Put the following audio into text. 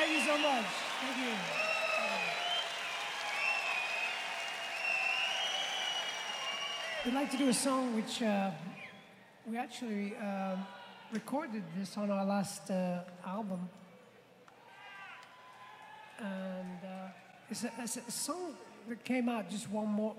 Thank you so much. Thank you. We'd like to do a song which we actually recorded this on our last album. And it's a song that came out just one